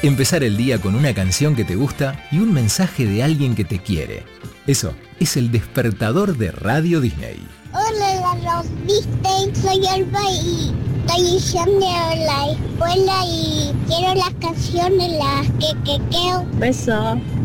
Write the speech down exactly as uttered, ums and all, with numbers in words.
Empezar el día con una canción que te gusta y un mensaje de alguien que te quiere. Eso es el despertador de Radio Disney. Hola, Radio Disney, soy Alba y estoy yendo a la escuela y quiero las canciones, las que que quiero. Beso.